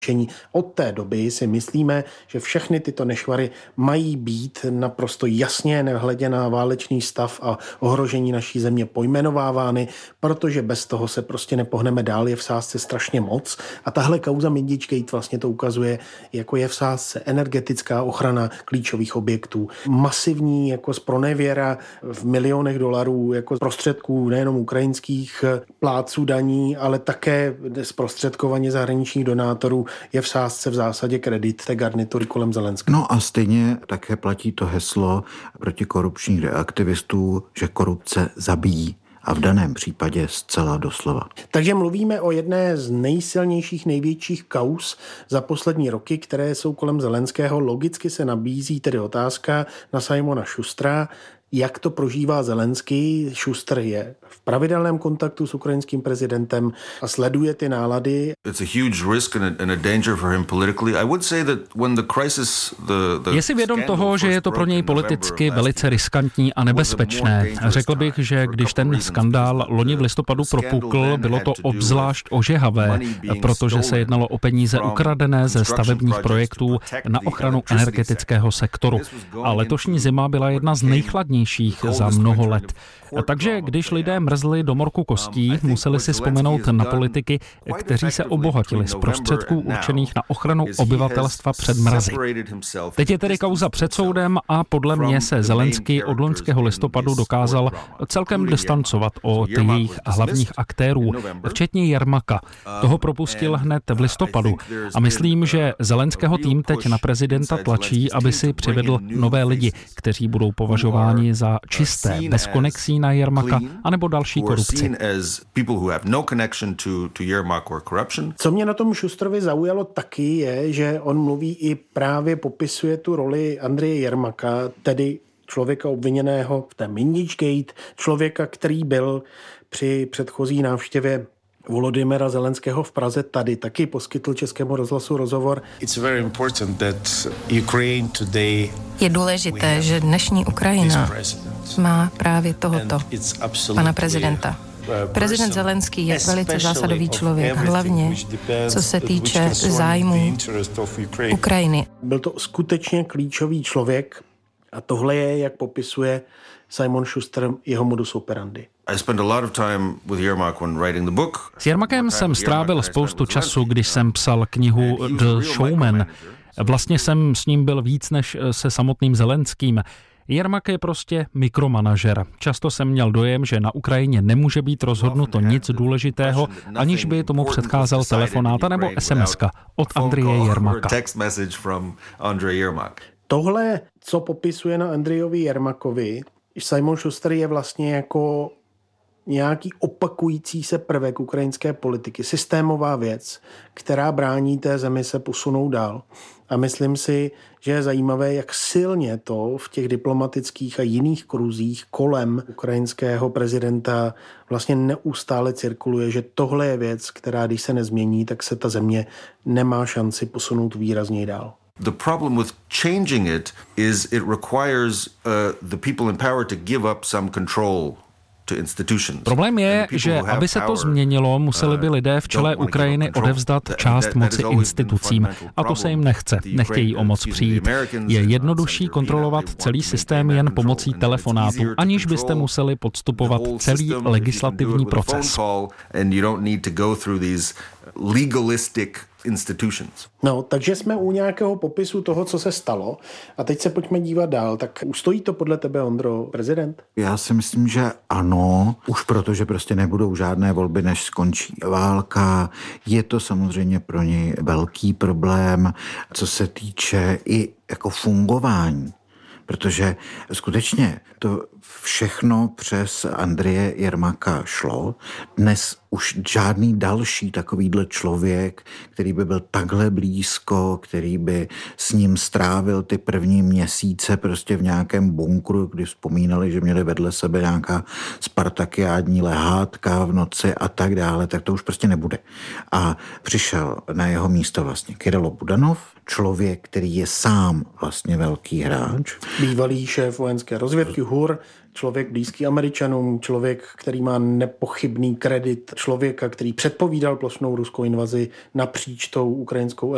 Od té doby si myslíme, že všechny tyto nešvary mají být naprosto jasně, nehledě na válečný stav a ohrožení naší země pojmenovávány, protože bez toho se prostě nepohneme dál, je v sázce strašně moc. A tahle kauza Minditch vlastně to ukazuje, jako je v sázce energetická ochrana klíčových objektů, masivní jako zpronevěra v milionech dolarů jako prostředků nejenom ukrajinských plátců daní, ale také zprostředkovaně zahraničních donátorů je v sázce v zásadě kredit té garnitury kolem Zelenského. No a stejně také platí to heslo protikorupčních aktivistů, že korupce zabíjí. A v daném případě zcela doslova. Takže mluvíme o jedné z nejsilnějších, největších kauz za poslední roky, které jsou kolem Zelenského. Logicky se nabízí tedy otázka na Simona Schustera, jak to prožívá Zelenský. Schuster je v pravidelném kontaktu s ukrajinským prezidentem a sleduje ty nálady. Je si vědom toho, že je to pro něj politicky velice riskantní a nebezpečné. Řekl bych, že když ten skandál loni v listopadu propukl, bylo to obzvlášť ožehavé, protože se jednalo o peníze ukradené ze stavebních projektů na ochranu energetického sektoru. A letošní zima byla jedna z nejchladnějších za mnoho let. Takže když lidé mrzli do morku kostí, museli si vzpomenout na politiky, kteří se obohatili z prostředků určených na ochranu obyvatelstva před mrazy. Teď je tedy kauza před soudem a podle mě se Zelenský od loňského listopadu dokázal celkem distancovat od jejich hlavních aktérů, včetně Jermaka. Toho propustil hned v listopadu a myslím, že Zelenského tým teď na prezidenta tlačí, aby si přivedl nové lidi, kteří budou považováni za čisté, bez konexí na Jermaka anebo další korupci. Co mě na tom Schusterovi zaujalo taky je, že on mluví i právě popisuje tu roli Andreje Jermaka, tedy člověka obviněného v té Minditch, člověka, který byl při předchozí návštěvě Volodymyra Zelenského v Praze tady taky poskytl Českému rozhlasu rozhovor. Je důležité, že dnešní Ukrajina má právě tohoto, pana prezidenta. Prezident Zelenský je velice zásadový člověk, hlavně co se týče zájmů Ukrajiny. Byl to skutečně klíčový člověk a tohle je, jak popisuje Simon Schuster, jeho modus operandi. S Jermakem jsem strávil spoustu času, když jsem psal knihu The Showman. Vlastně jsem s ním byl víc než se samotným Zelenským. Jermak je prostě mikromanažer. Často jsem měl dojem, že na Ukrajině nemůže být rozhodnuto nic důležitého, aniž by tomu předcházel telefonát nebo SMS-ka od Andreje Jermaka. Tohle, co popisuje na Andrejovi Jermakovi, Simon Schuster je vlastně jako nějaký opakující se prvek ukrajinské politiky, systémová věc, která brání té zemi se posunout dál. A myslím si, že je zajímavé, jak silně to v těch diplomatických a jiných kruzích kolem ukrajinského prezidenta vlastně neustále cirkuluje, že tohle je věc, která když se nezmění, tak se ta země nemá šanci posunout výrazněji dál. The problem with changing it is it requires the people in power to give up some control. Problém je, že aby se to změnilo, museli by lidé v čele Ukrajiny odevzdat část moci institucím. A to se jim nechce. Nechtějí o moc přijít. Je jednodušší kontrolovat celý systém jen pomocí telefonátu, aniž byste museli podstupovat celý legislativní proces. No, takže jsme u nějakého popisu toho, co se stalo a teď se pojďme dívat dál. Tak ustojí to podle tebe, Ondro, prezident? Já si myslím, že ano, už protože prostě nebudou žádné volby, než skončí válka. Je to samozřejmě pro něj velký problém, co se týče i jako fungování. Protože skutečně to všechno přes Andreje Jermaka šlo. Dnes už žádný další takovýhle člověk, který by byl takhle blízko, který by s ním strávil ty první měsíce prostě v nějakém bunkru, kdy vzpomínali, že měli vedle sebe nějaká spartakiádní lehátka v noci a tak dále, tak to už prostě nebude. A přišel na jeho místo vlastně Kyrylo Budanov, člověk, který je sám vlastně velký hráč. Bývalý šéf vojenské rozvědky HUR, člověk blízký Američanům, člověk, který má nepochybný kredit člověka, který předpovídal plošnou ruskou invazi napříč tou ukrajinskou